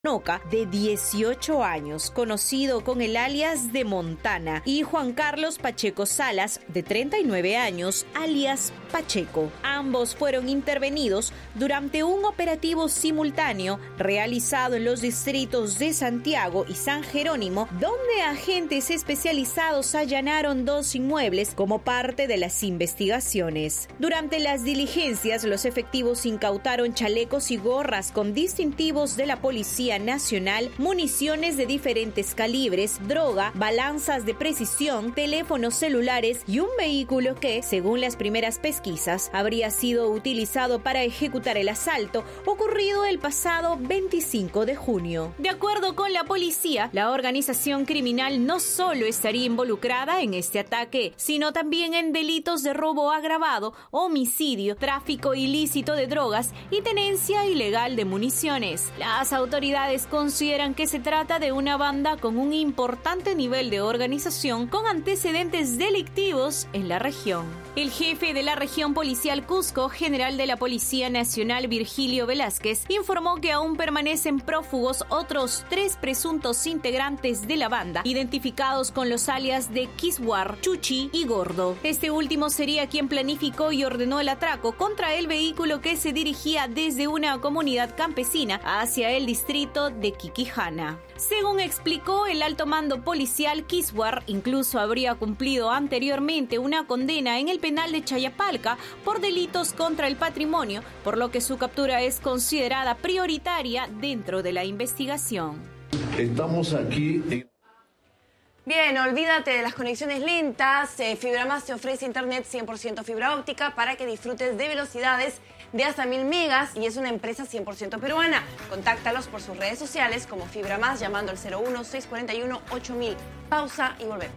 Noca, de 18 años, conocido con el alias de Montana, y Juan Carlos Pacheco Salas, de 39 años, alias Pacheco. Ambos fueron intervenidos durante un operativo simultáneo realizado en los distritos de Santiago y San Jerónimo, donde agentes especializados allanaron 2 inmuebles como parte de las investigaciones. Durante las diligencias, los efectivos incautaron chalecos y gorras con distintivos de la Policía Nacional, municiones de diferentes calibres, droga, balanzas de precisión, teléfonos celulares y un vehículo que, según las primeras pesquisas, habría sido utilizado para ejecutar el asalto ocurrido el pasado 25 de junio. De acuerdo con la policía, la organización criminal no solo estaría involucrada en este ataque, sino también en delitos de robo agravado, homicidio, tráfico ilícito de drogas y tenencia ilegal de municiones. Las autoridades consideran que se trata de una banda con un importante nivel de organización con antecedentes delictivos en la región. El jefe de la región policial Cusco, general de la Policía Nacional Virgilio Velázquez, informó que aún permanecen prófugos otros 3 presuntos integrantes de la banda, identificados con los alias de Kiswar, Chuchi y Gordo. Este último sería quien planificó y ordenó el atraco contra el vehículo que se dirigía desde una comunidad campesina hacia el distrito de Quiquijana. Según explicó el alto mando policial, Kiswar incluso habría cumplido anteriormente una condena en el penal de Chayapalca por delitos contra el patrimonio, por lo que su captura es considerada prioritaria dentro de la investigación. Estamos aquí Bien, olvídate de las conexiones lentas. FibraMás te ofrece internet 100% fibra óptica para que disfrutes de velocidades de hasta 1000 megas y es una empresa 100% peruana. Contáctalos por sus redes sociales como FibraMás llamando al 01-641-8000. Pausa y volvemos.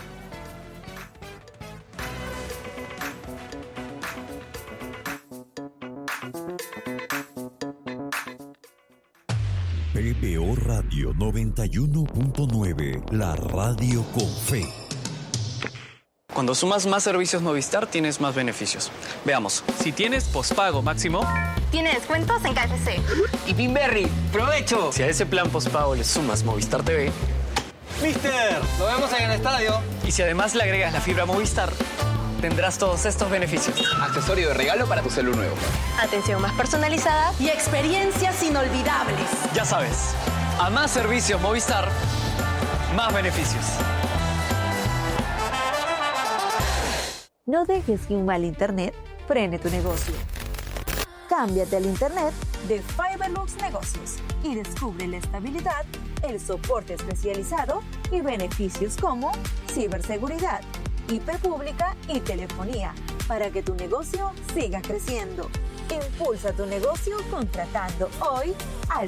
PBO Radio 91.9, la radio con fe. Cuando sumas más servicios Movistar, tienes más beneficios. Veamos, si tienes pospago máximo, tiene descuentos en KFC. Y Pinberry, ¡provecho! Si a ese plan pospago le sumas Movistar TV, ¡Mister! ¡Nos vemos en el estadio! Y si además le agregas la fibra Movistar, tendrás todos estos beneficios. Accesorio de regalo para tu celu nuevo. Atención más personalizada y experiencias inolvidables. Ya sabes, a más servicios Movistar, más beneficios. No dejes que un mal internet frene tu negocio. Cámbiate al internet de Fiberlux Negocios y descubre la estabilidad, el soporte especializado y beneficios como ciberseguridad, IP pública y telefonía para que tu negocio siga creciendo. Impulsa tu negocio contratando hoy al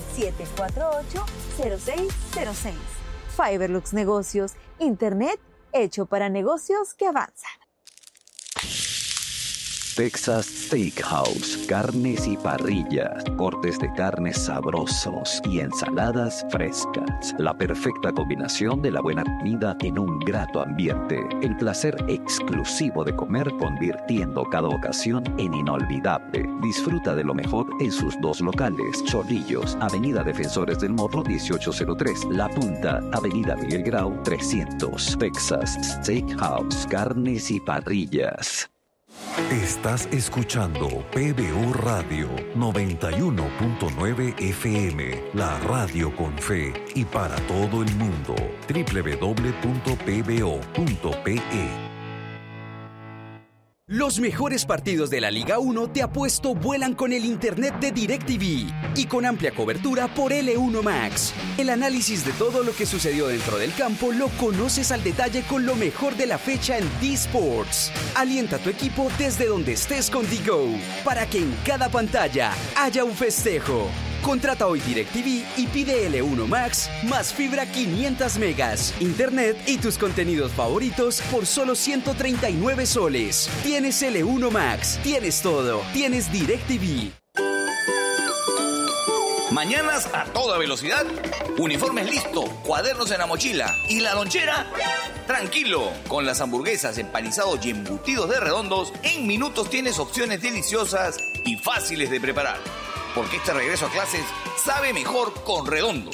748-0606. Fiberlux Negocios, internet hecho para negocios que avanzan. Texas Steakhouse, carnes y parrillas, cortes de carnes sabrosos y ensaladas frescas. La perfecta combinación de la buena comida en un grato ambiente. El placer exclusivo de comer convirtiendo cada ocasión en inolvidable. Disfruta de lo mejor en sus 2 locales. Chorrillos, Avenida Defensores del Morro 1803. La Punta, Avenida Miguel Grau 300. Texas Steakhouse, carnes y parrillas. Estás escuchando PBO Radio 91.9 FM, la radio con fe y para todo el mundo. www.pbo.pe. Los mejores partidos de la Liga 1 te apuesto vuelan con el internet de DirecTV y con amplia cobertura por L1 Max. El análisis de todo lo que sucedió dentro del campo lo conoces al detalle con lo mejor de la fecha en D-Sports. Alienta a tu equipo desde donde estés con D-Go para que en cada pantalla haya un festejo. Contrata hoy DirecTV y pide L1 Max más fibra 500 megas, internet y tus contenidos favoritos por solo 139 soles. Tienes L1 Max, tienes todo, tienes DirecTV. Mañanas a toda velocidad, uniformes listo, cuadernos en la mochila y la lonchera. Tranquilo, con las hamburguesas, empanizados y embutidos de Redondos, en minutos tienes opciones deliciosas y fáciles de preparar. porque este regreso a clases sabe mejor con Redondo.